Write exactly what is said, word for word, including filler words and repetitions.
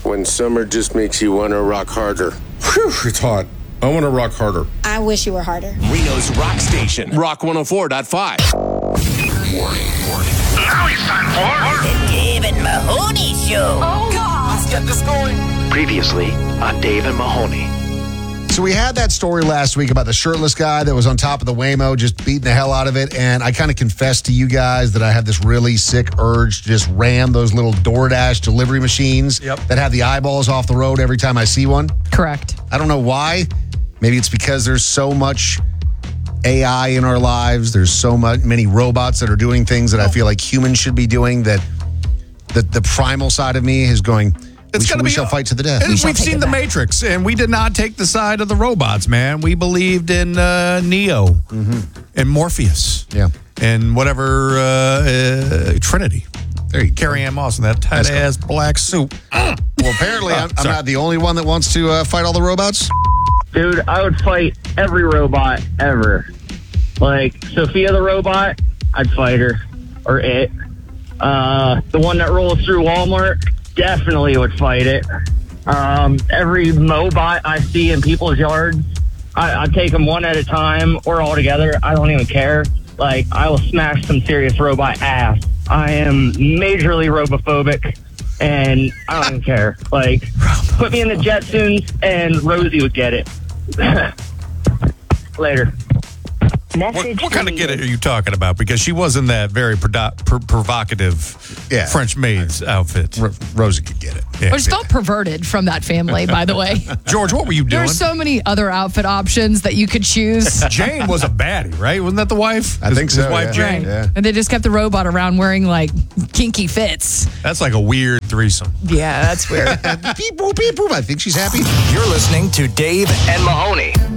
when summer just makes you want to rock harder. Whew, it's hot. I want to rock harder. I wish you were harder. Reno's Rock Station. Rock one oh four point five. Warning, warning. Now it's time for The Dave and Mahoney Show. Oh, God. Let's get this going. Previously on Dave and Mahoney. So we had that story last week about the shirtless guy that was on top of the Waymo just beating the hell out of it. And I kind of confessed to you guys that I have this really sick urge to just ram those little DoorDash delivery machines Yep. that have the eyeballs off the road every time I see one. Correct. I don't know why. Maybe it's because there's so much A I in our lives. There's so much, many robots that are doing things that I feel like humans should be doing, that the, the primal side of me is going, It's we, shall, gonna we be, shall fight to the death. And We we've shall take seen it The back. Matrix, and we did not take the side of the robots, man. We believed in uh, Neo Mm-hmm. and Morpheus. Yeah. And whatever, uh, uh, Trinity. There you go. Carrie Ann Moss in that tight-ass black suit. Well, apparently, I'm, I'm Sorry. not the only one that wants to uh, fight all the robots. Dude, I would fight every robot ever. Like, Sophia the robot, I'd fight her. Or it. Uh, the one that rolls through Walmart, definitely would fight it. Um, every Mobot I see in people's yards, I, I take them one at a time or all together. I don't even care. Like, I will smash some serious robot ass. I am majorly robophobic, and I don't even care. Like, put me in the Jetsons, and Rosie would get it. Later. What, what kind of get it are you talking about? Because she was in that very prodo- pr- provocative Yeah. French maid's outfit. R- Rosie could get it. Yeah. Which felt perverted from that family, by the way. George, what were you doing? There's so many other outfit options that you could choose. Jane was a baddie, right? Wasn't that the wife? I His- think so, His wife, yeah. Jane? Right. Yeah. And they just kept the robot around wearing like kinky fits. That's like a weird threesome. Yeah, that's weird. Beep, boop, beep, boop. I think she's happy. You're listening to Dave and Mahoney.